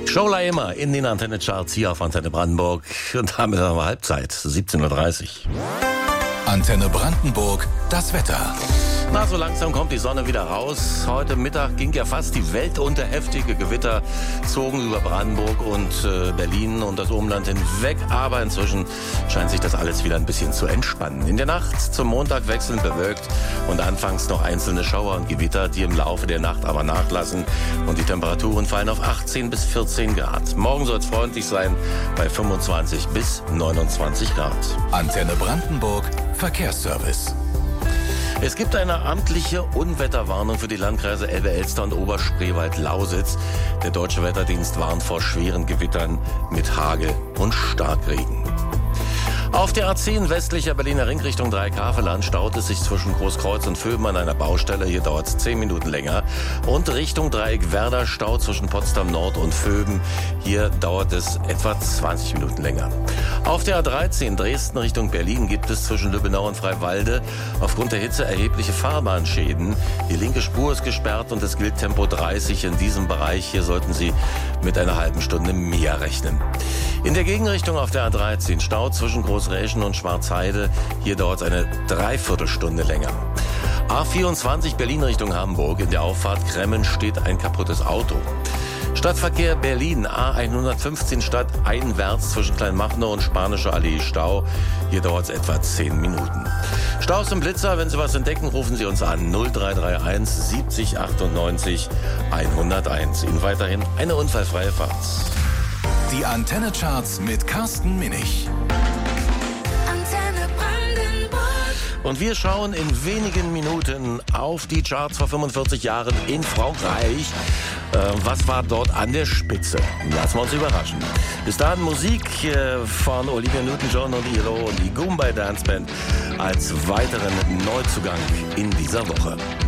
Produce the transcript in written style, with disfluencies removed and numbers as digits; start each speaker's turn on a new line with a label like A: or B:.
A: Schola immer in den Antenne-Charts hier auf Antenne Brandenburg. Und damit haben wir Halbzeit, 17:30 Uhr.
B: Antenne Brandenburg, das Wetter.
A: Na, so langsam kommt die Sonne wieder raus. Heute Mittag ging ja fast die Welt unter. Heftige Gewitter zogen über Brandenburg und Berlin und das Umland hinweg. Aber inzwischen scheint sich das alles wieder ein bisschen zu entspannen. In der Nacht zum Montag wechselnd bewölkt und anfangs noch einzelne Schauer und Gewitter, die im Laufe der Nacht aber nachlassen. Und die Temperaturen fallen auf 18 bis 14 Grad. Morgen soll es freundlich sein bei 25 bis 29 Grad.
B: Antenne Brandenburg, Verkehrsservice.
A: Es gibt eine amtliche Unwetterwarnung für die Landkreise Elbe-Elster und Oberspreewald-Lausitz. Der Deutsche Wetterdienst warnt vor schweren Gewittern mit Hagel und Starkregen. Auf der A10 westlicher Berliner Ring Richtung Dreieckhaveland staut es sich zwischen Großkreuz und Vöben an einer Baustelle. Hier dauert es 10 Minuten länger. Und Richtung Dreieck-Werder Stau zwischen Potsdam Nord und Vöben. Hier dauert es etwa 20 Minuten länger. Auf der A13 Dresden Richtung Berlin gibt es zwischen Lübbenau und Freiwalde aufgrund der Hitze erhebliche Fahrbahnschäden. Die linke Spur ist gesperrt und es gilt Tempo 30 in diesem Bereich. Hier sollten Sie mit einer halben Stunde mehr rechnen. In der Gegenrichtung auf der A13 Stau zwischen Großräschen und Schwarzheide. Hier dauert es eine Dreiviertelstunde länger. A24 Berlin Richtung Hamburg. In der Auffahrt Kremmen steht ein kaputtes Auto. Stadtverkehr Berlin, A115 stadteinwärts zwischen Kleinmachnow und Spanische Allee Stau. Hier dauert es etwa 10 Minuten. Staus im Blitzer, wenn Sie was entdecken, rufen Sie uns an 0331 70 98 101. Ihnen weiterhin eine unfallfreie Fahrt.
B: Die Antenne-Charts mit Carsten Minich.
A: Und wir schauen in wenigen Minuten auf die Charts vor 45 Jahren in Frankreich. Was war dort an der Spitze? Lassen wir uns überraschen. Bis dahin Musik von Olivia Newton-John und ELO und die Goombay Dance Band als weiteren Neuzugang in dieser Woche.